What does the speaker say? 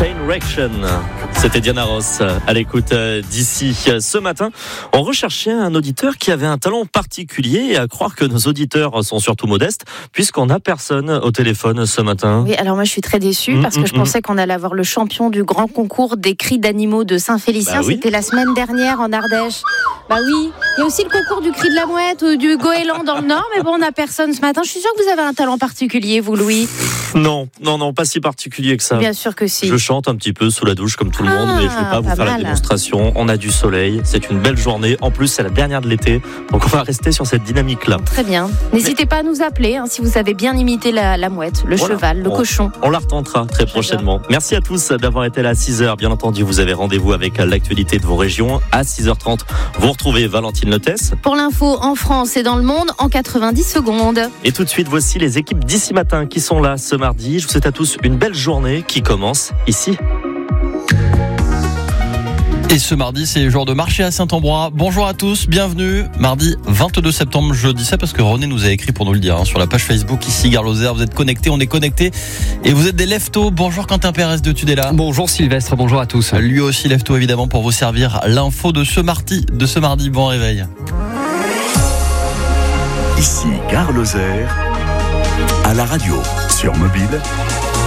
Chain Reaction. C'était Diana Ross à l'écoute d'ici. Ce matin, on recherchait un auditeur qui avait un talent particulier et à croire que nos auditeurs sont surtout modestes puisqu'on n'a personne au téléphone ce matin. Oui, alors moi je suis très déçue parce que je pensais qu'on allait avoir le champion du grand concours des cris d'animaux de Saint-Félicien. Bah oui. C'était la semaine dernière en Ardèche. Bah oui, il y a aussi le concours du cri de la mouette ou du goéland dans le Nord, mais bon, on n'a personne ce matin. Je suis sûre que vous avez un talent particulier, vous, Louis. Non, pas si particulier que ça. Bien sûr que si. Je chante un petit peu sous la douche comme tout le monde, mais je ne vais pas vous faire mal. la démonstration. On a du soleil, c'est une belle journée. En plus, c'est la dernière de l'été, donc on va rester sur cette dynamique-là. Très bien. N'hésitez pas à nous appeler si vous avez bien imité la mouette, le cheval, le cochon. On la retentera très prochainement. Merci à tous d'avoir été là à 6h. Bien entendu, vous avez rendez-vous avec l'actualité de vos régions. À 6h30, vous retrouvez Valentine Lotès. Pour l'info en France et dans le monde en 90 secondes. Et tout de suite, voici les équipes d'ici matin qui sont là ce mardi. Je vous souhaite à tous une belle journée qui commence ici. Et ce mardi, c'est jour de marché à Saint-Ambrois. Bonjour à tous, bienvenue. Mardi 22 septembre, je dis ça parce que René nous a écrit pour nous le dire sur la page Facebook ici, Gare Lozère. Vous êtes connectés, on est connectés. Et vous êtes des lève-tôt. Bonjour Quentin Pérez de Tudela. Bonjour Sylvestre, bonjour à tous. Lui aussi lève-tôt évidemment pour vous servir l'info de ce mardi. Bon réveil. Ici, Gare Lozère, à la radio, sur mobile,